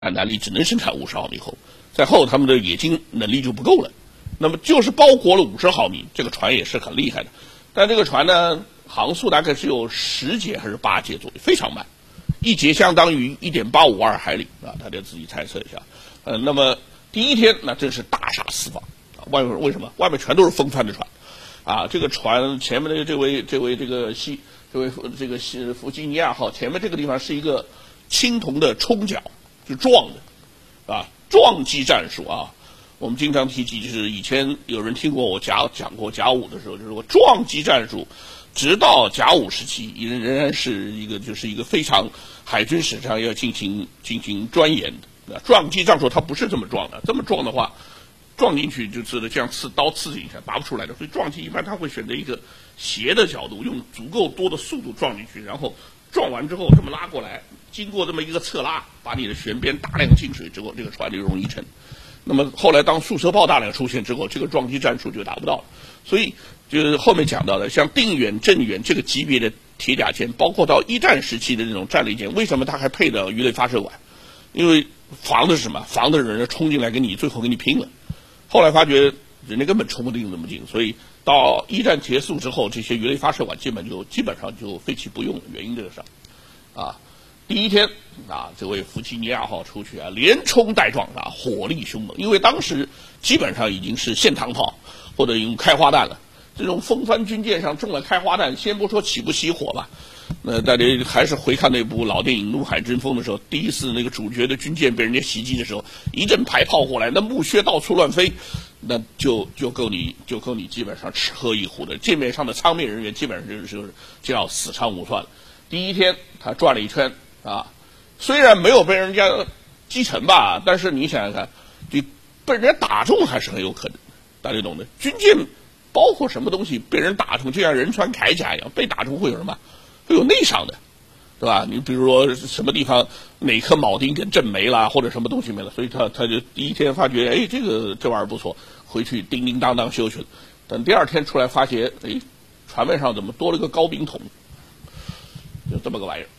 南力只能生产50毫米厚，在后他们的冶金能力就不够了。那么就是包裹了50毫米，这个船也是很厉害的。但这个船呢，航速大概只有10节还是8节左右，非常慢，一节相当于1.852海里啊，大家自己猜测一下。那么第一天那真是大杀四方啊！为什么？外面全都是风帆的船啊！这个船前面的这位弗吉尼亚号前面这个地方是一个青铜的冲角，是撞的啊，撞击战术啊。我们经常提及，就是以前有人听过我讲过甲午的时候，就是说撞击战术，直到甲午时期仍然是一个非常海军史上要进行钻研的。撞击战术它不是这么撞的，这么撞的话，撞进去就是这样刀刺进去，拔不出来的。所以撞击一般它会选择一个斜的角度，用足够多的速度撞进去，然后撞完之后这么拉过来，经过这么一个侧拉，把你的舷边大量进水之后，这个船就容易沉。那么后来当速射炮大量出现之后，这个撞击战术就达不到了。所以就是后面讲到的，像定远、镇远这个级别的铁甲舰，包括到一战时期的这种战列舰，为什么它还配的鱼雷发射管？因为防的是什么？防的人冲进来跟你最后跟你拼了。后来发觉人家根本冲不定那么近，所以到一战结束之后，这些鱼雷发射管基本上就废弃不用了。原因这个上啊。第一天啊，这位弗吉尼亚号出去啊，连冲带撞啊，火力凶猛。因为当时基本上已经是现膛炮或者用开花弹了。这种风帆军舰上中了开花弹，先不说起不起火吧，大家还是回看那部老电影《怒海争锋》的时候，第一次那个主角的军舰被人家袭击的时候，一阵排炮过来，那木屑到处乱飞，那就够你基本上吃喝一壶的。舰面上的舱面人员基本上就要死伤无算了。第一天他转了一圈。啊，虽然没有被人家击沉吧，但是你想想看，你被人家打中还是很有可能，大家懂的。军舰包括什么东西被人打中，就像人穿铠甲一样，被打中会有什么？会有内伤的，对吧？你比如说什么地方哪颗铆钉给震没了，或者什么东西没了，所以他就第一天发觉，哎，这玩意儿不错，回去叮叮当当修去了。等第二天出来发觉，哎，船面上怎么多了个高柄桶？就这么个玩意儿。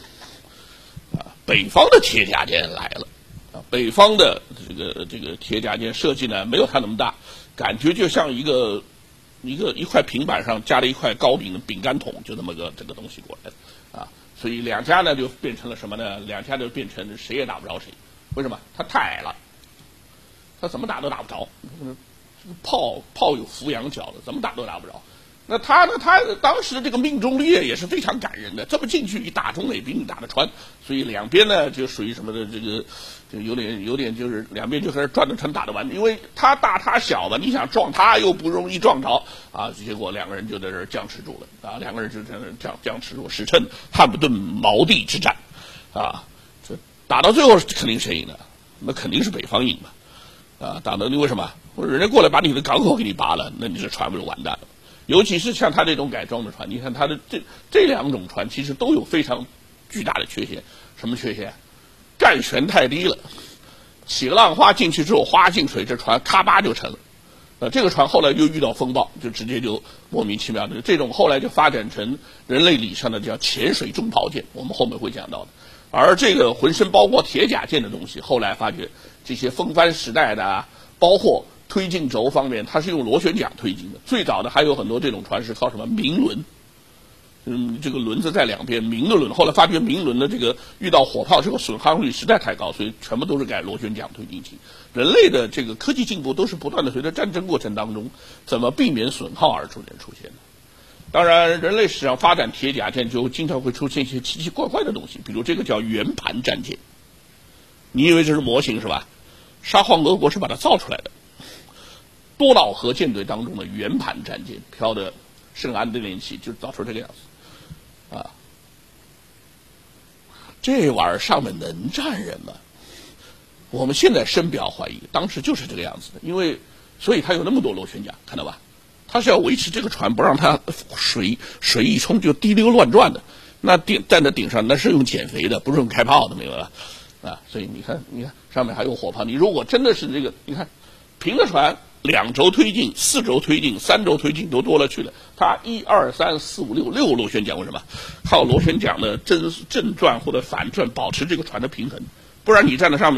北方的铁甲舰来了，啊，北方的这个铁甲舰设计呢没有它那么大，感觉就像一块平板上加了一块高柄的饼干桶，就这么这个东西过来的，啊，所以两家呢就变成了什么呢？两家就变成谁也打不着谁，为什么？它太矮了，它怎么打都打不着，炮有俯仰角的，怎么打都打不着。那他当时这个命中率也是非常感人的，这么进去一打中也比你打得穿，所以两边呢就属于什么的就有点就是两边就开始转得成打得完，因为他大他小的，你想撞他又不容易撞着啊，结果两个人就在这儿僵持住了啊，两个人就在那僵持住，史称汉普顿锚地之战啊，这打到最后肯定谁赢的？那肯定是北方赢嘛啊，打到你为什么？人家过来把你的港口给你拔了，那你这船不就完蛋了？尤其是像他这种改装的船，你看他的这两种船其实都有非常巨大的缺陷。什么缺陷？干舷太低了，起个浪花进去之后，花进水，这船咔吧就沉了。这个船后来又遇到风暴，就直接就莫名其妙的，这种后来就发展成人类历上的叫潜水中炮舰，我们后面会讲到的。而这个浑身包括铁甲舰的东西，后来发觉这些风帆时代的啊，包括推进轴方面，它是用螺旋桨推进的。最早的还有很多这种船是靠什么鸣轮，这个轮子在两边，鸣的轮。后来发觉鸣轮的这个遇到火炮之后损耗率实在太高，所以全部都是改螺旋桨推进器。人类的这个科技进步都是不断的随着战争过程当中怎么避免损耗而出现的。当然，人类史上发展铁甲舰就经常会出现一些奇奇怪怪的东西，比如这个叫圆盘战舰。你以为这是模型是吧？沙皇俄国是把它造出来的。多瑙河舰队当中的圆盘战舰飘的圣安德烈旗就造出这个样子啊，这玩意儿上面能站人吗？我们现在深表怀疑，当时就是这个样子的，所以它有那么多螺旋桨，看到吧？它是要维持这个船不让它水一冲就滴溜乱转的，那站在顶上那是用减肥的，不是用开炮的，明白吧？啊，所以你看上面还有火炮，你如果真的是这个，你看平的船。2轴推进、4轴推进、3轴推进都多了去了。它1、2、3、4、5、6螺旋桨，为什么？靠螺旋桨的正转或者反转保持这个船的平衡， 不然你站在上面。